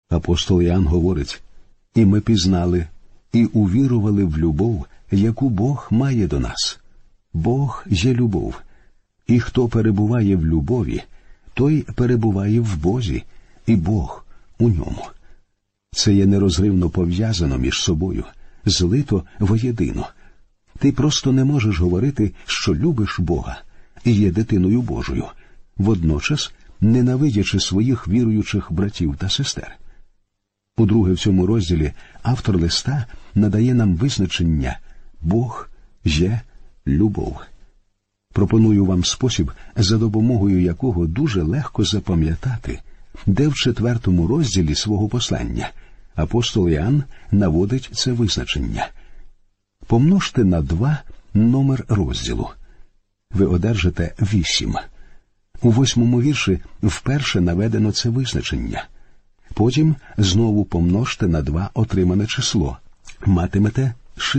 Апостол Іоанн говорить: «І ми пізнали, і увірували в любов, яку Бог має до нас. Бог є любов, і хто перебуває в любові, той перебуває в Бозі, і Бог у ньому». Це є нерозривно пов'язано між собою, злито воєдино. Ти просто не можеш говорити, що любиш Бога і є дитиною Божою, водночас ненавидячи своїх віруючих братів та сестер. Удруге в цьому розділі автор листа надає нам визначення «Бог є любов». Пропоную вам спосіб, за допомогою якого дуже легко запам'ятати, де в 4 розділі свого послання апостол Іоанн наводить це визначення. Помножте на 2 номер розділу. Ви одержите 8. У 8 вірші вперше наведено це визначення. Потім знову помножте на 2 отримане число. Матимете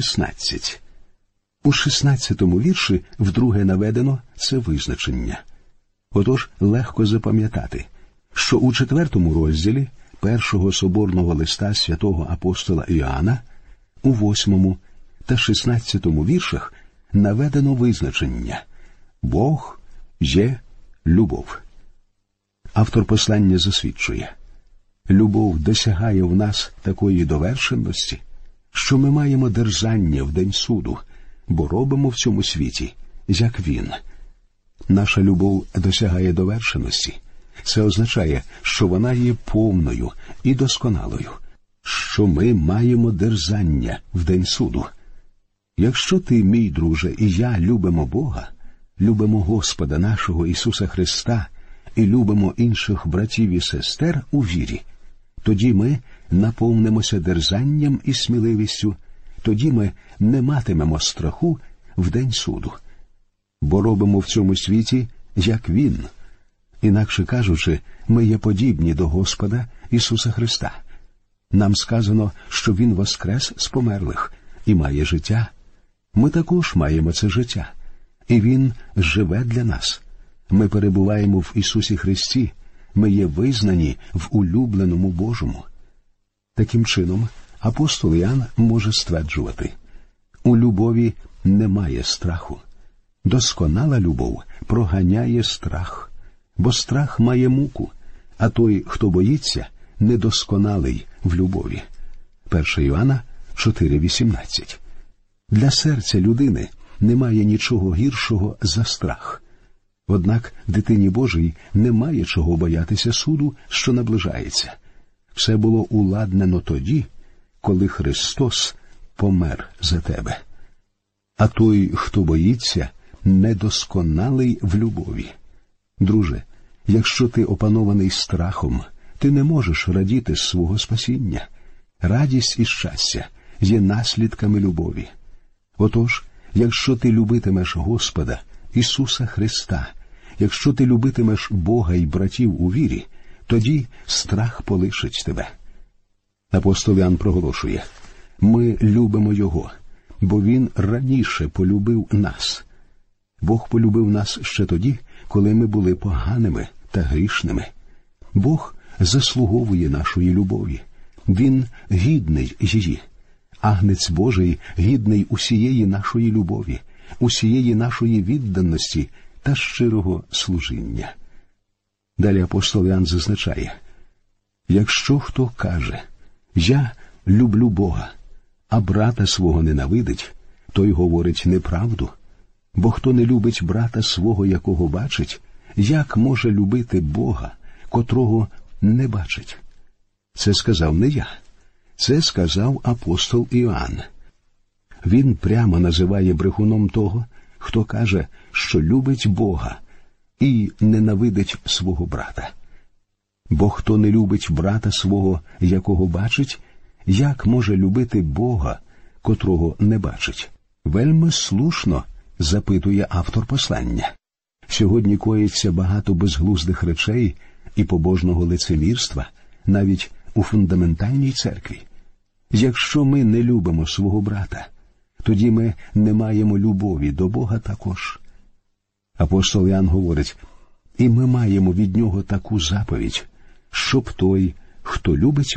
16. У 16 вірші вдруге наведено це визначення. Отож, легко запам'ятати, що у 4 розділі першого соборного листа святого апостола Іоанна у 8 та 16 віршах наведено визначення «Бог є любов». Автор послання засвідчує: любов досягає в нас такої довершеності, що ми маємо дерзання в день суду, бо робимо в цьому світі, як Він. Наша любов досягає довершеності. Це означає, що вона є повною і досконалою, що ми маємо дерзання в день суду. Якщо ти, мій друже, і я любимо Бога, любимо Господа нашого Ісуса Христа і любимо інших братів і сестер у вірі, тоді ми наповнимося дерзанням і сміливістю, тоді ми не матимемо страху в день суду. Бо робимо в цьому світі, як Він. Інакше кажучи, ми є подібні до Господа Ісуса Христа. Нам сказано, що Він воскрес з померлих і має життя. Ми також маємо це життя. І Він живе для нас. Ми перебуваємо в Ісусі Христі. Ми є визнані в улюбленому Божому. Таким чином, апостол Іоанн може стверджувати: у любові немає страху. Досконала любов проганяє страх, бо страх має муку, а той, хто боїться, недосконалий в любові. 1 Іоанна 4:18. Для серця людини немає нічого гіршого за страх. Однак дитині Божій немає чого боятися суду, що наближається. Все було уладнено тоді, коли Христос помер за тебе. А той, хто боїться, недосконалий в любові. Друже, якщо ти опанований страхом, ти не можеш радіти з свого спасіння. Радість і щастя є наслідками любові. Отож, якщо ти любитимеш Господа, Ісуса Христа, якщо ти любитимеш Бога і братів у вірі, тоді страх полишить тебе. Апостол Іоанн проголошує: ми любимо Його, бо Він раніше полюбив нас. Бог полюбив нас ще тоді, коли ми були поганими та грішними. Бог заслуговує нашої любові. Він гідний її. Агнець Божий гідний усієї нашої любові, усієї нашої відданості та щирого служіння. Далі апостол Іоанн зазначає: якщо хто каже «Я люблю Бога», а брата свого ненавидить, той говорить неправду. Бо хто не любить брата свого, якого бачить, як може любити Бога, котрого не бачить? Це сказав не я. Це сказав апостол Іоанн. Він прямо називає брехуном того, хто каже, що любить Бога і ненавидить свого брата. Бо хто не любить брата свого, якого бачить, як може любити Бога, котрого не бачить? Вельми слушно запитує автор послання. Сьогодні коїться багато безглуздих речей і побожного лицемірства, навіть у фундаментальній церкві. Якщо ми не любимо свого брата, тоді ми не маємо любові до Бога також. Апостол Іоанн говорить: і ми маємо від нього таку заповідь, щоб той, хто любить